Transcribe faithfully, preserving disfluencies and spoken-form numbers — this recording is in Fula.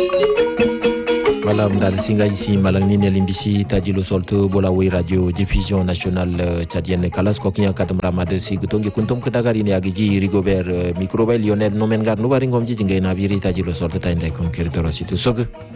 Wala mdal singa isi malangnini limbisi tajilo solto bola way radio diffusion nationale tchadienne kalas ko kinya kadam ramade si gutongi kuntum kedagari ni agiji Rigobert microbel Lionel nomen gar no bari ngom jiji ngay na biri tajilo solto tay ndey kon keridoro situ sog